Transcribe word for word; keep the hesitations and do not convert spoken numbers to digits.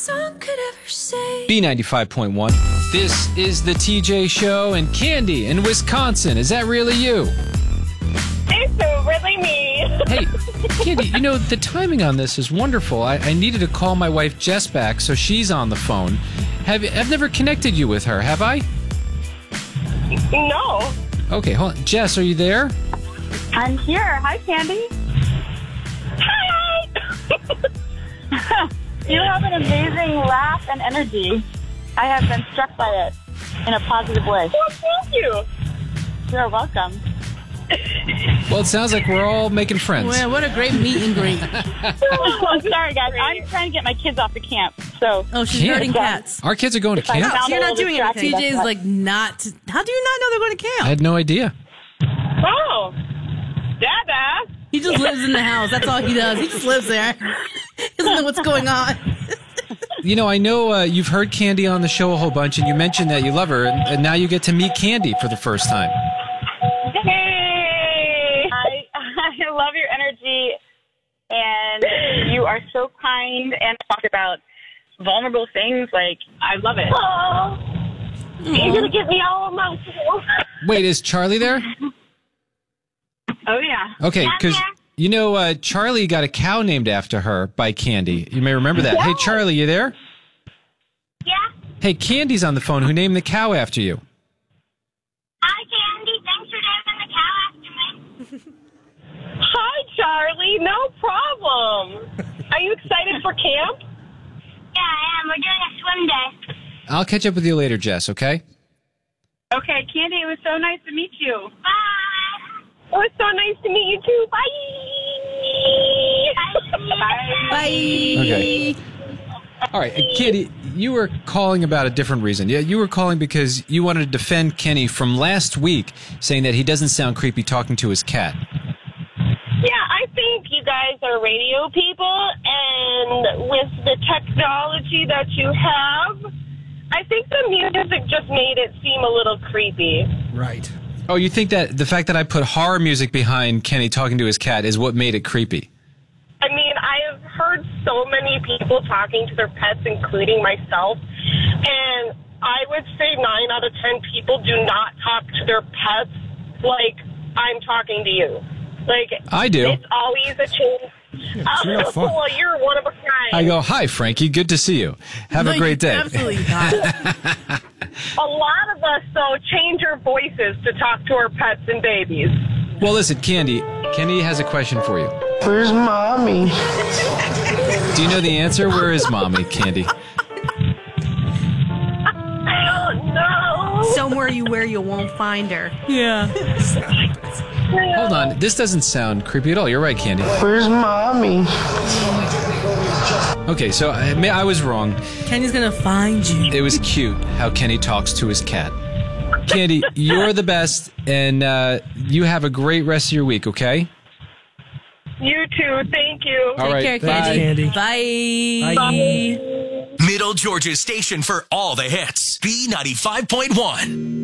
song could ever say. B ninety-five point one. This is the T J Show, and Candy in Wisconsin. Is that really you? It's really me. Hey, Candy, you know, the timing on this is wonderful. I, I needed to call my wife Jess back, so she's on the phone. Have I've never connected you with her, have I? No. Okay, hold on. Jess, are you there? I'm here. Hi, Candy. Hi. You have an amazing laugh and energy. I have been struck by it in a positive way. Well, thank you. You're welcome. Well, it sounds like we're all making friends. Well, what a great meet and greet. Oh, I'm sorry, guys. I'm trying to get my kids off to camp. So, Oh, she's Camp? herding cats. Our kids are going to I camp? found So you're a not little doing anything. distracting, T J's that's like not. How do you not know they're going to I camp? had no idea. Oh. Dada. He just lives in the house. That's all he does. He just lives there. He doesn't know what's going on. You know, I know uh, you've heard Candy on the show a whole bunch, and you mentioned that you love her, and, and now you get to meet Candy for the first time. Hey. I, I love your energy, and you are so kind and talk about vulnerable things. Like, I love it. Oh. You're going to get me all emotional. Wait, is Charlie there? Oh, yeah. Okay, because, you know, uh, Charlie got a cow named after her by Candy. You may remember that. Hey, Charlie, you there? Yeah. Hey, Candy's on the phone. Who named the cow after you? Hi, Candy. Thanks for naming the cow after me. Hi, Charlie. No problem. Are you excited for camp? Yeah, I am. We're doing a swim day. I'll catch up with you later, Jess, okay? Okay, Candy, it was so nice to meet you. Bye. It was so nice to meet you, too. Bye. Bye. Bye. Okay. All right, uh, Candy, you were calling about a different reason. Yeah, you were calling because you wanted to defend Kenny from last week, saying that he doesn't sound creepy talking to his cat. Yeah, I think you guys are radio people, and with the technology that you have, I think the music just made it seem a little creepy. Right. Oh, you think that the fact that I put horror music behind Kenny talking to his cat is what made it creepy? I mean, I have heard so many people talking to their pets, including myself, and I would say nine out of ten people do not talk to their pets like I'm talking to you. Like, I do. It's always a change. Oh, well, you're one of a kind. I go, hi, Frankie. Good to see you. Have No, a great day. Absolutely not. A lot of us, though, change our voices to talk to our pets and babies. Well, listen, Candy. Kenny has a question for you. Where's Mommy? Do you know the answer? Where is Mommy, Candy? I don't know. Somewhere you where you won't find her. Yeah. Hold on. This doesn't sound creepy at all. You're right, Candy. Where's Mommy? Okay, so I, I was wrong. Kenny's gonna find you. It was cute how Kenny talks to his cat. Candy, you're the best, and uh, you have a great rest of your week, okay? You too. Thank you. All right, Take care, bye. Candy. Bye. Bye. Middle Georgia's station for all the hits. B ninety-five point one.